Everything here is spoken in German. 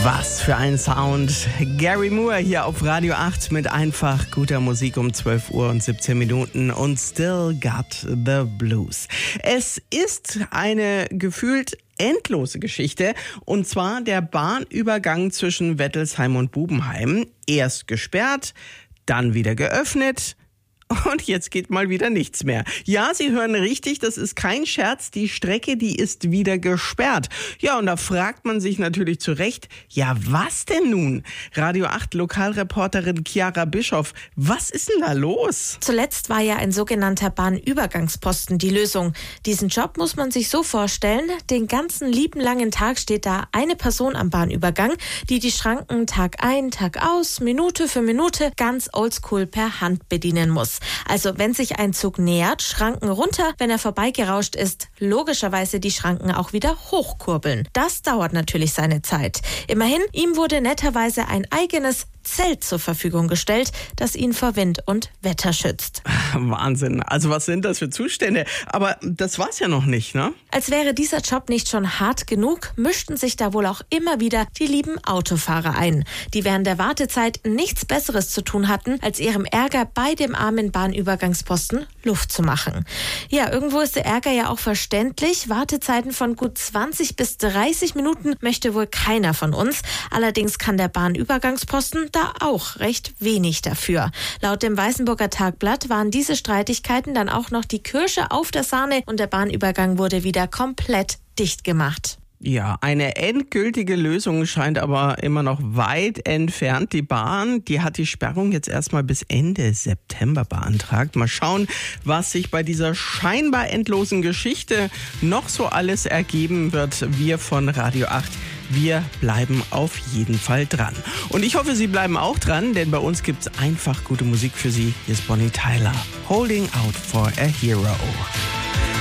Was für ein Sound. Gary Moore hier auf Radio 8 mit einfach guter Musik um 12 Uhr und 17 Minuten und Still Got the Blues. Es ist eine gefühlt endlose Geschichte, und zwar der Bahnübergang zwischen Wettelsheim und Bubenheim. Erst gesperrt, dann wieder geöffnet. Und jetzt geht mal wieder nichts mehr. Ja, Sie hören richtig, das ist kein Scherz. Die Strecke, die ist wieder gesperrt. Ja, und da fragt man sich natürlich zu Recht, ja, was denn nun? Radio 8 Lokalreporterin Chiara Bischoff, was ist denn da los? Zuletzt war ja ein sogenannter Bahnübergangsposten die Lösung. Diesen Job muss man sich so vorstellen, den ganzen lieben langen Tag steht da eine Person am Bahnübergang, die Schranken Tag ein, Tag aus, Minute für Minute ganz oldschool per Hand bedienen muss. Also wenn sich ein Zug nähert, Schranken runter, wenn er vorbeigerauscht ist, logischerweise die Schranken auch wieder hochkurbeln. Das dauert natürlich seine Zeit. Immerhin, ihm wurde netterweise ein eigenes Zelt zur Verfügung gestellt, das ihn vor Wind und Wetter schützt. Wahnsinn. Also was sind das für Zustände? Aber das war's ja noch nicht, ne? Als wäre dieser Job nicht schon hart genug, mischten sich da wohl auch immer wieder die lieben Autofahrer ein, die während der Wartezeit nichts Besseres zu tun hatten, als ihrem Ärger bei dem armen Bahnübergangsposten Luft zu machen. Ja, irgendwo ist der Ärger ja auch verständlich. Wartezeiten von gut 20 bis 30 Minuten möchte wohl keiner von uns. Allerdings kann der Bahnübergangsposten da auch recht wenig dafür. Laut dem Weißenburger Tagblatt waren diese Streitigkeiten dann auch noch die Kirsche auf der Sahne und der Bahnübergang wurde wieder komplett dicht gemacht. Ja, eine endgültige Lösung scheint aber immer noch weit entfernt. Die Bahn, die hat die Sperrung jetzt erstmal bis Ende September beantragt. Mal schauen, was sich bei dieser scheinbar endlosen Geschichte noch so alles ergeben wird. Wir von Radio 8, wir bleiben auf jeden Fall dran. Und ich hoffe, Sie bleiben auch dran, denn bei uns gibt's einfach gute Musik für Sie. Hier ist Bonnie Tyler, Holding Out for a Hero.